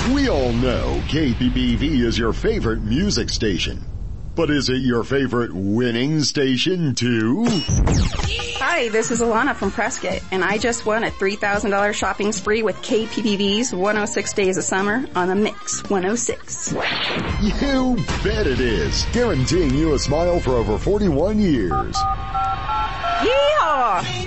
We all know KPPV is your favorite music station. But is it your favorite winning station too? Hi, this is Alana from Prescott, and I just won a $3,000 shopping spree with KPPV's 106 Days of Summer on the Mix 106. You bet it is. Guaranteeing you a smile for over 41 years. Yeehaw!